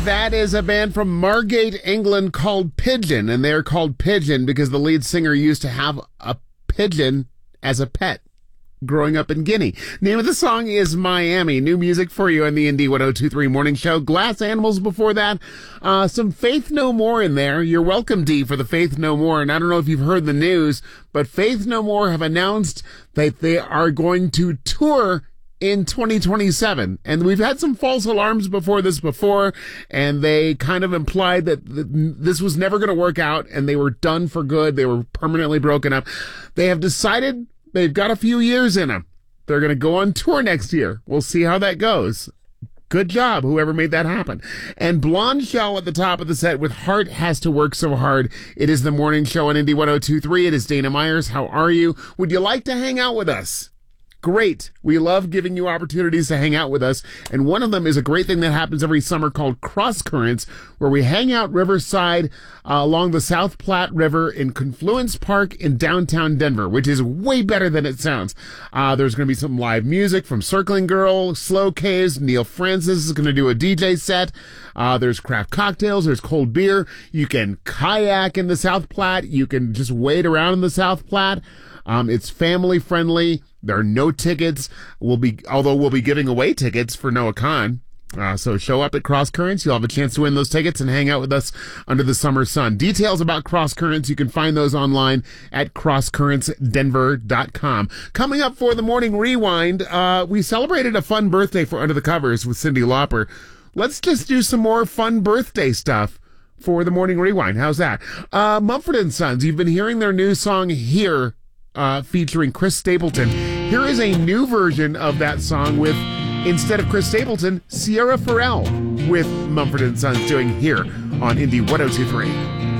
That is a band from Margate, England called Pigeon, and they're called Pigeon because the lead singer used to have a pigeon as a pet growing up in Guinea. Name of the song is Miami. New music for you on the Indie 102.3 Morning Show. Glass Animals before that. Some Faith No More in there. You're welcome, Dee, for the Faith No More. And I don't know if you've heard the news, but Faith No More have announced that they are going to tour in 2027. And we've had some false alarms before, and they kind of implied that this was never going to work out and they were done for good. They were permanently broken up. They have decided they've got a few years in them. They're going to go on tour next year. We'll see how that goes. Good job, whoever made that happen. And Blonde Shell at the top of the set with Heart Has to Work So Hard. It is the morning show on Indie 102.3. It is Dana Myers. How are you? Would you like to hang out with us? Great. We love giving you opportunities to hang out with us. And one of them is a great thing that happens every summer called Cross Currents, where we hang out riverside along the South Platte River in Confluence Park in downtown Denver, which is way better than it sounds. There's going to be some live music from Circling Girl, Slow Caves. Neil Francis is going to do a DJ set. There's craft cocktails. There's cold beer. You can kayak in the South Platte. You can just wade around in the South Platte. It's family friendly. There are no tickets. Although we'll be giving away tickets for Noah Khan. So show up at Cross Currents. You'll have a chance to win those tickets and hang out with us under the summer sun. Details about Cross Currents, you can find those online at crosscurrentsdenver.com. Coming up for the Morning Rewind, we celebrated a fun birthday for Under the Covers with Cyndi Lauper. Let's just do some more fun birthday stuff for the Morning Rewind. How's that? Mumford & Sons, you've been hearing their new song Here, featuring Chris Stapleton. Here is a new version of that song with, instead of Chris Stapleton, Sierra Farrell with Mumford & Sons doing Here on Indie 102.3.